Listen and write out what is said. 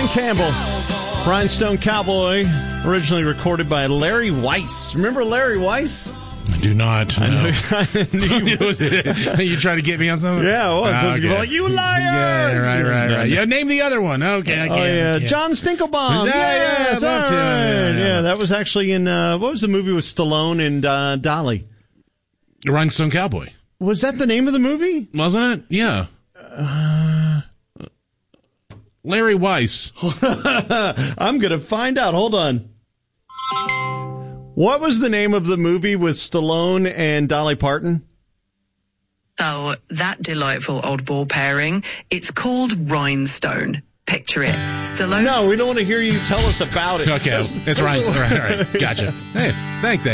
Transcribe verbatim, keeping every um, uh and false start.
Campbell, Rhinestone Cowboy, originally recorded by Larry Weiss. Remember Larry Weiss? I do not. No. I know, I knew you, you trying to get me on something? Yeah, I was. Oh, I was okay. like, you liar! Yeah, right, right, right. Yeah, name the other one. Okay, I can't. Oh, yeah. I can't. John Stinkelbaum. Yeah, yes, yeah, all right. yeah, Yeah, yeah. that was actually in, uh, what was the movie with Stallone and uh, Dolly? Rhinestone Cowboy. Was that the name of the movie? Wasn't it? Yeah. Uh, Larry Weiss. I'm going to find out. Hold on. What was the name of the movie with Stallone and Dolly Parton? Oh, that delightful oddball pairing. It's called Rhinestone. Picture it. Stallone. No, we don't want to hear you tell us about it. Okay, it's right. All right, all right. Gotcha. Hey, thanks,